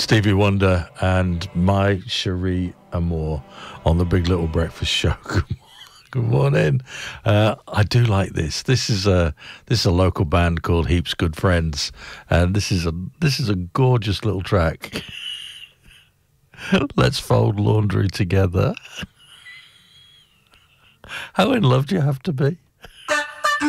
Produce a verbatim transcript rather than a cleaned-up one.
Stevie Wonder and My Cherie Amour on the Big Little Breakfast Show. Good morning. Uh, I do like this. This is a this is a local band called Heaps Good Friends, and this is a this is a gorgeous little track. Let's fold laundry together. How in love do you have to be?